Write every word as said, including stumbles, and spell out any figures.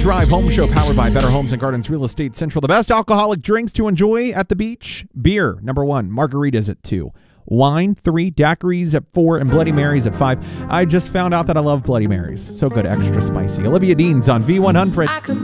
Drive Home Show powered by Better Homes and Gardens Real Estate Central. The best alcoholic drinks to enjoy at the beach. Beer, number one. Margaritas at two. Wine, three. Daiquiris at four. And Bloody Marys at five. I just found out that I love Bloody Marys. So good, extra spicy. Olivia Dean's on V one hundred.